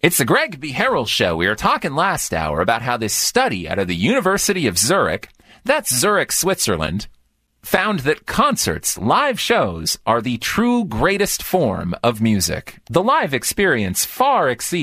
It's the Greg B. Harrell Show. We were talking last hour about how this study out of the University of Zurich, that's Zurich, Switzerland, found that concerts, live shows, are the true greatest form of music. The live experience far exceeds